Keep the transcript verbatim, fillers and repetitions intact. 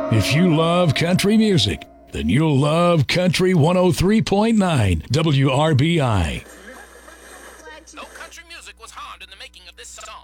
If you love country music, then you'll love Country one oh three point nine W R B I. No country music was harmed in the making of this song.